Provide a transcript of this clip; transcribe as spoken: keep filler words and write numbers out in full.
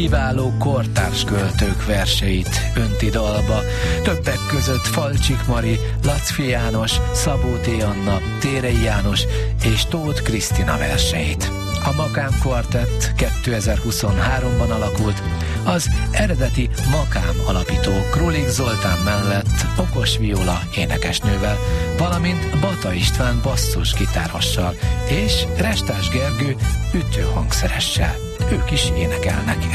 kiváló kortárs költők verseit önti dalba, többek között Falcsik Mari, Laczfi János, Szabó T. Anna, Térei János és Tóth Krisztina verseit. A Makám Kvartett kétezer-huszonháromban alakult, az eredeti Makám alapító Krulik Zoltán mellett Okos Viola énekesnővel, valamint Bata István basszus gitárhossal és Restás Gergő ütőhangszeressel. Ők is énekelnek